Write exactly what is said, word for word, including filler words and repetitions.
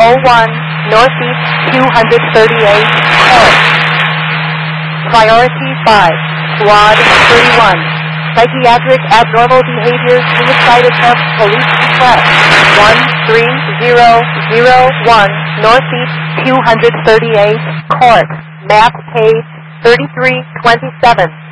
oh one, Northeast two thirty-eight, Court. Priority five, Squad thirty-one. Psychiatric abnormal behavior, suicide attempt, police request. one three zero zero one, Northeast two thirty-eight, Court. Map page thirty-three twenty-seven.